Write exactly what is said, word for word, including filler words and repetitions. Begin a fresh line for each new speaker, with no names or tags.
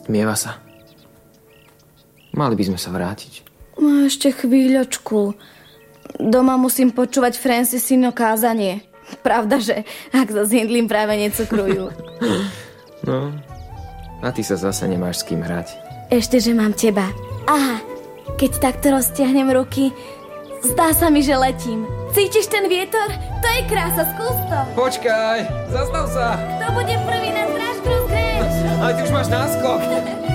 Stmieva sa. Mali by sme sa vrátiť.
No, ešte chvíľočku. Doma musím počúvať Francisino kázanie. Pravda, že ak sa s Hindlim práve necukrujú.
No, a ty sa zase nemáš s kým hrať.
Ešte, že mám teba. Aha, keď takto roztiahnem ruky, zdá sa mi, že letím. Cítiš ten vietor? To je krása, skús to.
Počkaj, zastav sa.
Kto bude prvý na strážku rozkreč?
Ale ty už máš náskok.